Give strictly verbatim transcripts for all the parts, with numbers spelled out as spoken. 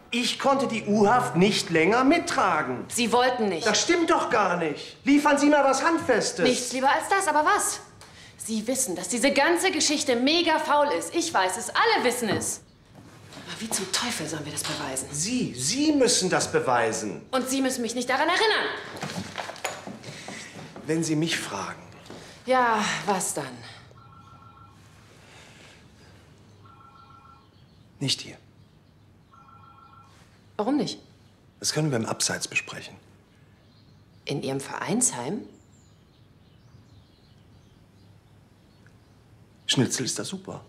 Ich konnte die U-Haft nicht länger mittragen. Sie wollten nicht. Das stimmt doch gar nicht. Liefern Sie mal was Handfestes. Nichts lieber als das, aber was? Sie wissen, dass diese ganze Geschichte mega faul ist. Ich weiß es, alle wissen es. Aber wie zum Teufel sollen wir das beweisen? Sie, Sie müssen das beweisen. Und Sie müssen mich nicht daran erinnern. Wenn Sie mich fragen. Ja, was dann? Nicht hier. Warum nicht? Das können wir im Abseits besprechen. In Ihrem Vereinsheim? Schnitzel ist da super.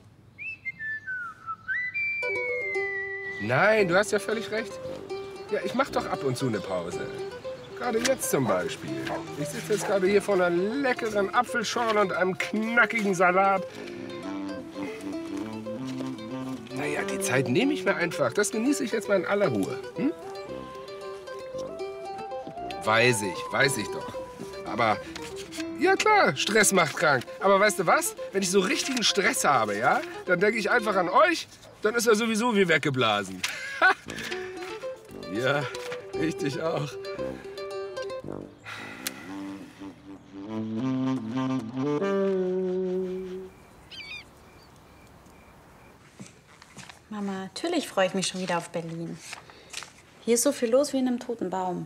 Nein, du hast ja völlig recht. Ja, ich mach doch ab und zu eine Pause. Gerade jetzt zum Beispiel. Ich sitze jetzt gerade hier vor einer leckeren Apfelschorle und einem knackigen Salat. Naja, die Zeit nehme ich mir einfach. Das genieße ich jetzt mal in aller Ruhe. Hm? Weiß ich, weiß ich doch. Aber, ja klar, Stress macht krank. Aber weißt du was? Wenn ich so richtigen Stress habe, ja, dann denke ich einfach an euch. Dann ist er sowieso wie weggeblasen. Ja, ich dich auch. Mama, natürlich freue ich mich schon wieder auf Berlin. Hier ist so viel los wie in einem toten Baum.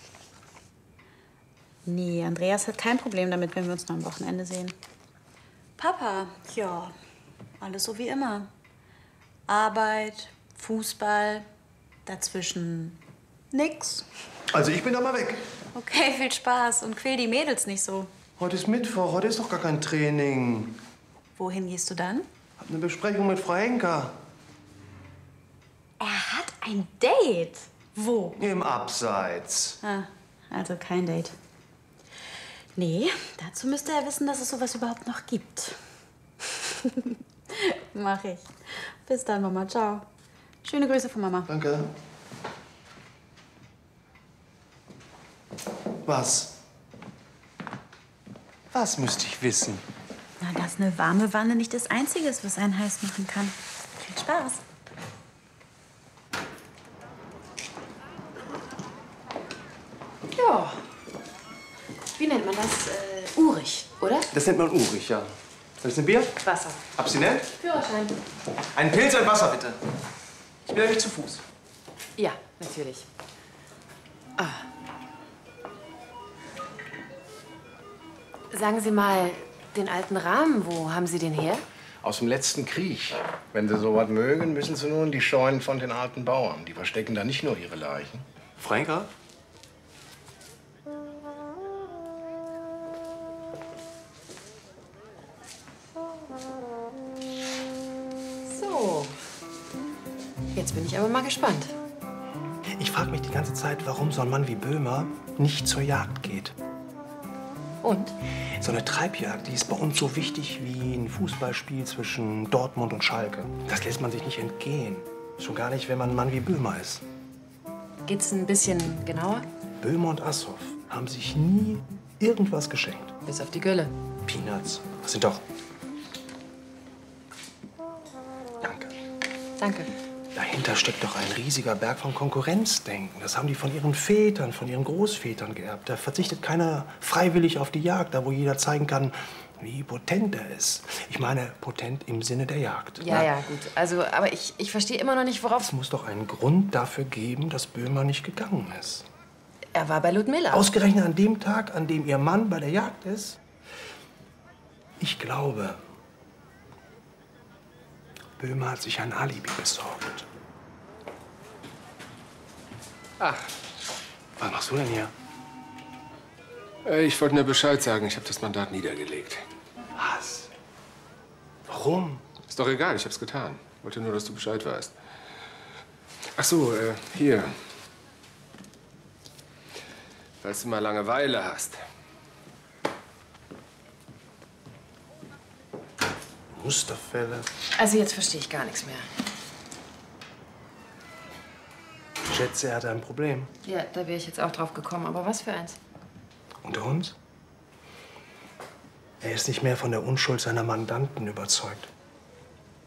Nee, Andreas hat kein Problem damit, wenn wir uns noch am Wochenende sehen. Papa, ja, alles so wie immer. Arbeit, Fußball, dazwischen nix. Also ich bin da mal weg. Okay, viel Spaß und quäl die Mädels nicht so. Heute ist Mittwoch, heute ist doch gar kein Training. Wohin gehst du dann? Hab eine Besprechung mit Frau Henker. Er hat ein Date. Wo? Im Abseits. Ah, also kein Date. Nee, dazu müsste er wissen, dass es sowas überhaupt noch gibt. Mach ich. Bis dann, Mama. Ciao. Schöne Grüße von Mama. Danke. Was? Was müsste ich wissen? Na, dass eine warme Wanne nicht das Einzige ist, was einen heiß machen kann. Viel Spaß. Ja. Wie nennt man das? Äh, urig, oder? Das nennt man urig, ja. Soll ich ein Bier? Wasser. Abstinent? Führerschein. Ein Pilz, ein Wasser, bitte. Ich bin nämlich zu Fuß. Ja, natürlich. Ah. Sagen Sie mal, den alten Rahmen, wo haben Sie den her? Aus dem letzten Krieg. Wenn Sie sowas mögen, müssen Sie nur in die Scheunen von den alten Bauern. Die verstecken da nicht nur ihre Leichen. Frau Henker? So. Jetzt bin ich aber mal gespannt. Ich frage mich die ganze Zeit, warum so ein Mann wie Böhmer nicht zur Jagd geht. Und? So eine Treibjagd, die ist bei uns so wichtig wie ein Fußballspiel zwischen Dortmund und Schalke. Das lässt man sich nicht entgehen. Schon gar nicht, wenn man ein Mann wie Böhmer ist. Geht's ein bisschen genauer? Böhmer und Assoff haben sich nie irgendwas geschenkt. Bis auf die Gülle. Peanuts. Das sind doch... Danke. Danke. Dahinter steckt doch ein riesiger Berg von Konkurrenzdenken. Das haben die von ihren Vätern, von ihren Großvätern geerbt. Da verzichtet keiner freiwillig auf die Jagd, da wo jeder zeigen kann, wie potent er ist. Ich meine, potent im Sinne der Jagd. Ja, Na, ja, gut. Also, aber ich, ich verstehe immer noch nicht, worauf... Es muss doch einen Grund dafür geben, dass Böhmer nicht gegangen ist. Er war bei Ludmilla. Ausgerechnet an dem Tag, an dem ihr Mann bei der Jagd ist? Ich glaube, Böhmer hat sich ein Alibi besorgt. Ach, Was machst du denn hier? äh, ich wollte nur Bescheid sagen. Ich habe das Mandat niedergelegt. Was? Warum? Ist doch egal, ich hab's getan. Wollte nur, dass du Bescheid weißt. Ach so, äh, hier. Falls du mal Langeweile hast. Musterfälle. Also jetzt verstehe ich gar nichts mehr. Ich schätze, er hatte ein Problem. Ja, da wäre ich jetzt auch drauf gekommen. Aber was für eins? Unter uns? Er ist nicht mehr von der Unschuld seiner Mandanten überzeugt.